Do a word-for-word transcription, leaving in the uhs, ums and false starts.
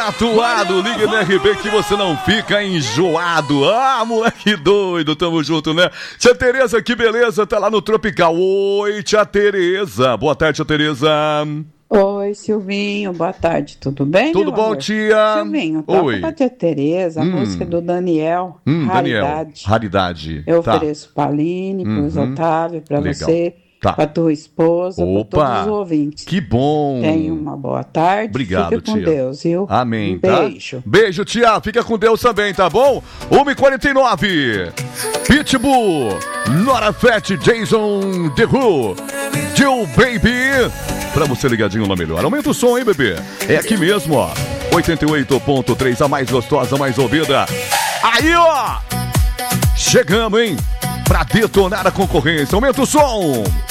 atuado. Liga no R B que você não fica enjoado. Ah, moleque doido, tamo junto, né? Tia Tereza, que beleza, tá lá no Tropical. Oi, tia Tereza. Boa tarde, tia Tereza. Oi, Silvinho, boa tarde, tudo bem? Tudo bom, amor? tia? Silvinho, toca Oi. pra tia Tereza, a Hum. música do Daniel, Hum, Daniel, Raridade. raridade. Eu Tá. ofereço pra Aline, pros Uhum. Otávio, pra Legal. você, Tá. pra tua esposa, Opa, pra todos os ouvintes. que bom. Tenha uma boa tarde. Obrigado, Fica com tia. Deus, viu? Amém, Um tá? beijo. Beijo, tia. Fica com Deus também, tá bom? uma e quarenta e nove. Pitbull, Nora Fett, Jason Derulo, Jill Baby. Pra você ligadinho na melhor. Aumenta o som, hein, bebê? É aqui mesmo, ó. oitenta e oito ponto três, a mais gostosa, a mais ouvida. Aí, ó. Chegamos, hein? Pra detonar a concorrência. Aumenta o som.